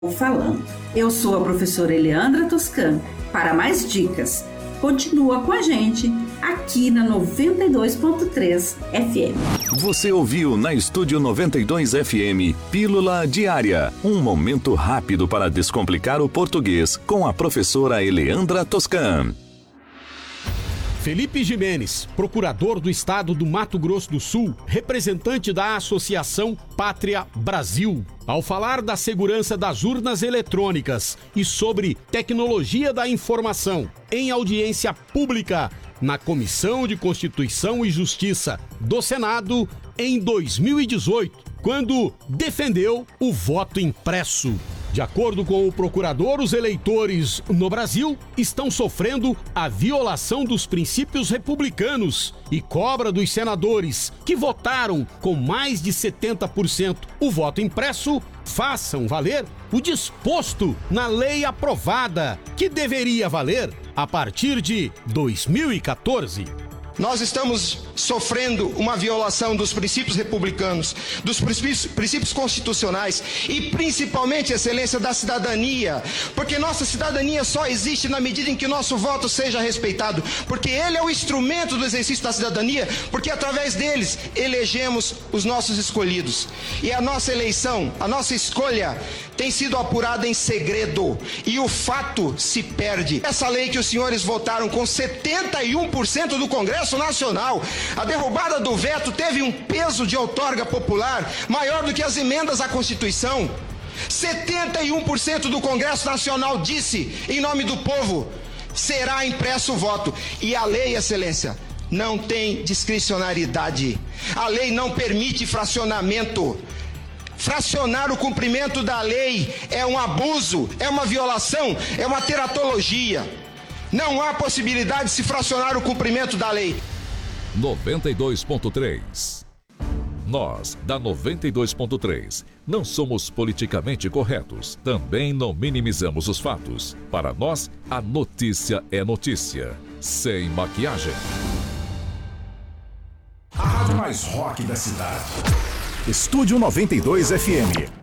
Falando. Eu sou a professora Eleandra Toscan. Para mais dicas, continua com a gente aqui na 92.3 FM. Você ouviu na Estúdio 92 FM Pílula Diária, um momento rápido para descomplicar o português com a professora Eleandra Toscan. Felipe Jimenez, procurador do estado do Mato Grosso do Sul, representante da Associação Pátria Brasil, ao falar da segurança das urnas eletrônicas e sobre tecnologia da informação em audiência pública na Comissão de Constituição e Justiça do Senado em 2018, quando defendeu o voto impresso. De acordo com o procurador, os eleitores no Brasil estão sofrendo a violação dos princípios republicanos e cobra dos senadores que votaram com mais de 70% o voto impresso façam valer o disposto na lei aprovada, que deveria valer a partir de 2014. Nós estamos sofrendo uma violação dos princípios republicanos, dos princípios constitucionais e principalmente, excelência, da cidadania, porque nossa cidadania só existe na medida em que nosso voto seja respeitado, porque ele é o instrumento do exercício da cidadania, porque através deles elegemos os nossos escolhidos. E a nossa eleição, a nossa escolha tem sido apurada em segredo e o fato se perde. Essa lei que os senhores votaram com 71% do Congresso Nacional, a derrubada do veto teve um peso de outorga popular maior do que as emendas à Constituição. 71% do Congresso Nacional disse, em nome do povo, será impresso o voto. E a lei, excelência, não tem discricionariedade. A lei não permite fracionamento. Fracionar o cumprimento da lei é um abuso, é uma violação, é uma teratologia. Não há possibilidade de se fracionar o cumprimento da lei. 92.3. Nós, da 92.3, não somos politicamente corretos. Também não minimizamos os fatos. Para nós, a notícia é notícia. Sem maquiagem. A rádio mais rock da cidade. Estúdio 92 FM.